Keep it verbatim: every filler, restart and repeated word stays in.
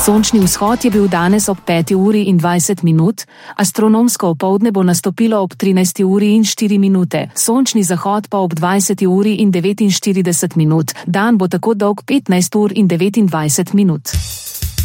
Sončni vzhod je bil danes ob peti uri in dvajset minut, astronomsko opoldne bo nastopilo ob trinajsti uri in štiri minute, sončni zahod pa ob dvajseti uri in devetinštirideset minut, dan bo tako dolg petnajst ur in devetindvajset minut.